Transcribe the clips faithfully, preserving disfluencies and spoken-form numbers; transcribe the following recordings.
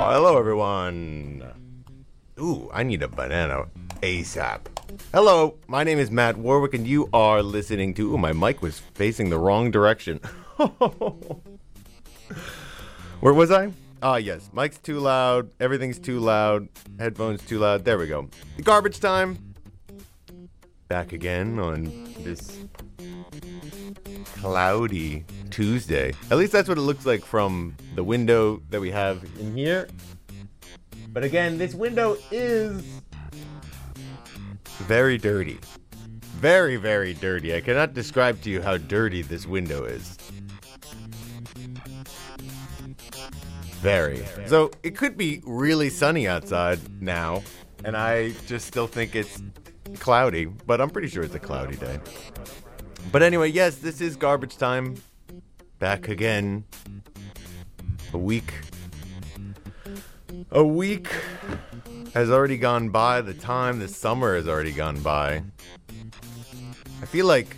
Hello, everyone. Ooh, I need a banana ASAP. Hello, my name is Matt Warwick, and you are listening to... Ooh, my mic was facing the wrong direction. Where was I? Ah, yes. Mic's too loud. Everything's too loud. Headphones too loud. There we go. Garbage time. Back again on this cloudy Tuesday. At least that's what it looks like from the window that we have in here. But again, this window is very dirty. Very, very dirty. I cannot describe to you how dirty this window is. Very. So it could be really sunny outside now, and I just still think it's cloudy, but I'm pretty sure it's a cloudy day. But anyway, yes, this is garbage time. Back again. A week. A week has already gone by. The time, the summer has already gone by. I feel like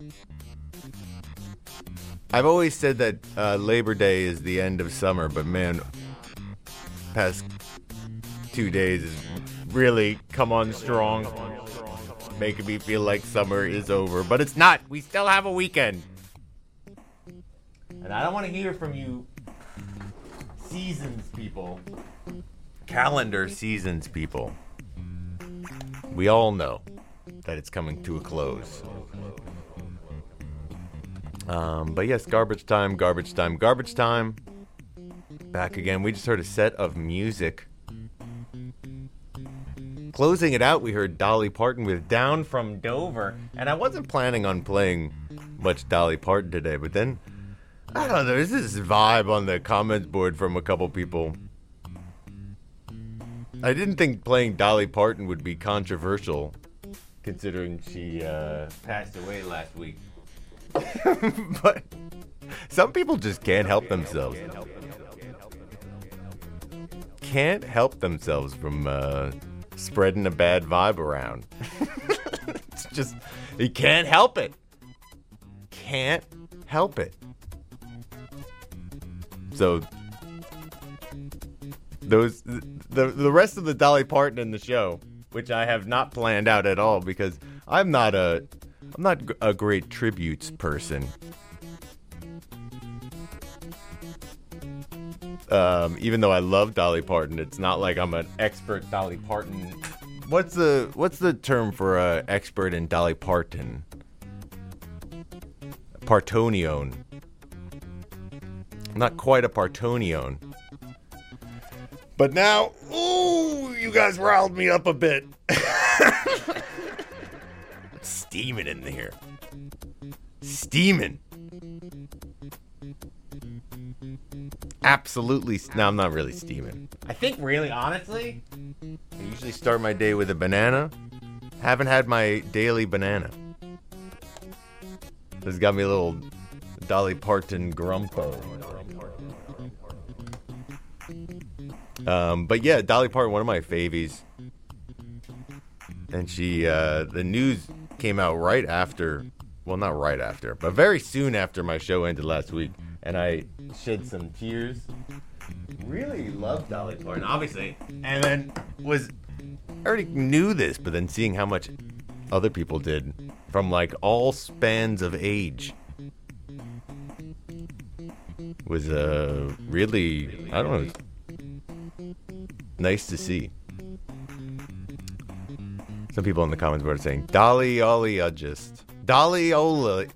I've always said that uh, Labor Day is the end of summer, but man, past two days has really come on strong, making me feel like summer is over. But it's not. We still have a weekend. And I don't want to hear from you seasons people, calendar seasons people. We all know that it's coming to a close. Um, but yes, garbage time, garbage time, garbage time. Back again. We just heard a set of music. Closing it out, we heard Dolly Parton with Down from Dover. And I wasn't planning on playing much Dolly Parton today, but then, I don't know, there's this vibe on the comments board from a couple people. I didn't think playing Dolly Parton would be controversial, considering she uh, passed away last week. But some people just can't help themselves. Can't help themselves from uh, spreading a bad vibe around. It's just, you can't help it. Can't help it. So those the the rest of the Dolly Parton in the show, which I have not planned out at all because I'm not a I'm not a great tributes person. Um, even though I love Dolly Parton, it's not like I'm an expert Dolly Parton. What's the what's the term for a expert in Dolly Parton? Partonione. Not quite a Partonione. But now, ooh, you guys riled me up a bit. Steaming in here. Steaming. Absolutely. No, I'm not really steaming. I think really, honestly, I usually start my day with a banana. Haven't had my daily banana. This got me a little Dolly Parton grumpo. Um, but yeah, Dolly Parton, one of my favies. And she, uh, the news came out right after, well, not right after, but very soon after my show ended last week. And I shed some tears. Really loved Dolly Parton, obviously. And then was, I already knew this, but then seeing how much other people did from like all spans of age was uh, really, I don't know, nice to see. Some people in the comments board are saying, Dolly Ollie just. Dolly Ola.